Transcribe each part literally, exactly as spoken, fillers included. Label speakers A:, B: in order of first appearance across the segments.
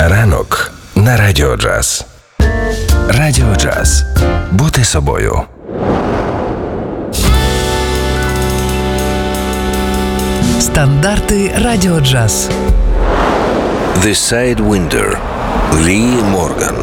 A: Ранок на Радіо Джаз. Радіо Джаз. Бути собою.
B: Стандарти Радіо Джаз.
C: The Sidewinder. Лі Морган.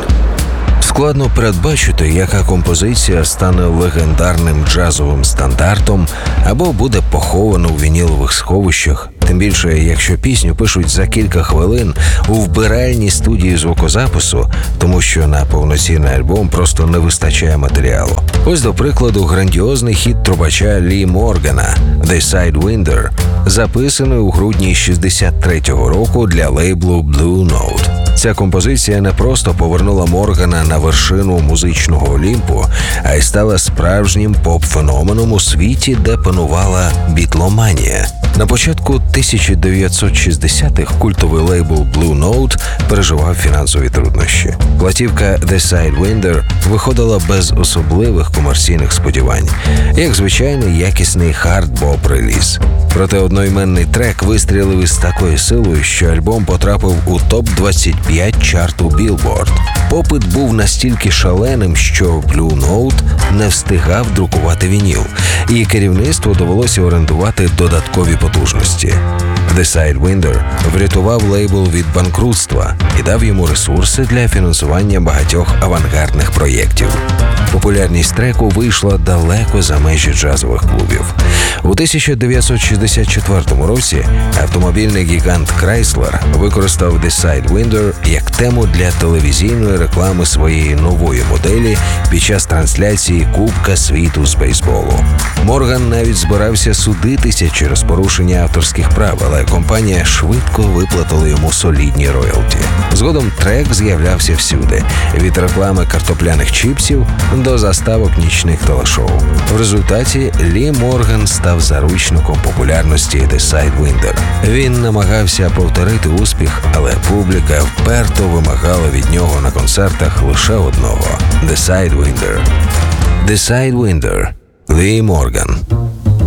C: Складно передбачити, яка композиція стане легендарним джазовим стандартом або буде похована у вінілових сховищах, тим більше, якщо пісню пишуть за кілька хвилин у вбиральній студії звукозапису, тому що на повноцінний альбом просто не вистачає матеріалу. Ось, до прикладу, грандіозний хіт трубача Лі Моргана «The Sidewinder», записаний у грудні шістдесят третього року для лейблу Blue Note. Ця композиція не просто повернула Моргана на вершину музичного Олімпу, а й стала справжнім поп-феноменом у світі, де панувала бітломанія. На початку тисяча дев'ятсот шістдесятих культовий лейбл Blue Note переживав фінансові труднощі. Платівка «The Sidewinder» виходила без особливих комерційних сподівань, як звичайний якісний хард-боп-реліз. Проте одноіменний трек вистрілив із такою силою, що альбом потрапив у топ двадцять п'ять чарту Billboard. Попит був настільки шаленим, що Blue Note не встигав друкувати вініл, і керівництву довелося орендувати додаткові потужності. «The Sidewinder» врятував лейбл від банкрутства і дав йому ресурси для фінансування багатьох авангардних проєктів. Популярність треку вийшла далеко за межі джазових клубів. У тисяча дев'ятсот шістдесят четвертому році автомобільний гігант Chrysler використав «The Sidewinder» як тему для телевізійної реклами своєї нової моделі під час трансляції Кубка світу з бейсболу. Морган навіть збирався судитися через порушення авторських прав, але компанія швидко виплатила йому солідні роялті. Згодом трек з'являвся всюди – від реклами картопляних чіпсів до заставок нічних телешоу. В результаті Лі Морган став заручником популярності «The Sidewinder». Він намагався повторити успіх, але публіка вперто вимагала від нього на концертах лише одного – «The Sidewinder». «The Sidewinder» Лі Морган.